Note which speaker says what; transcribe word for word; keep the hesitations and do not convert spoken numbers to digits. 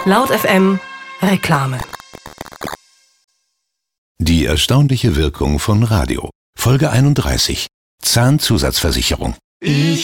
Speaker 1: Laut F M Reklame.
Speaker 2: Die erstaunliche Wirkung von Radio. Folge einunddreißig. Zahnzusatzversicherung.
Speaker 3: Ich